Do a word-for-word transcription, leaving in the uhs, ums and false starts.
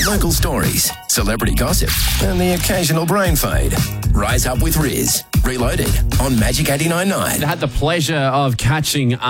local stories, celebrity gossip, and the occasional brain fade. Rise Up with Riz. Reloaded on Magic eighty-nine point nine. I had the pleasure of catching